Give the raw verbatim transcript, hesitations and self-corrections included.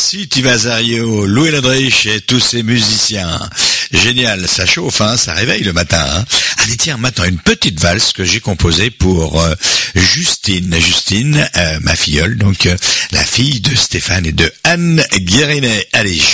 City Vazario, Louis Ladrich et tous ses musiciens. Génial, ça chauffe, hein, ça réveille le matin. Hein. Allez, tiens, maintenant une petite valse que j'ai composée pour euh, Justine. Justine, euh, ma filleule, donc euh, la fille de Stéphane et de Anne Guérinet. Allez,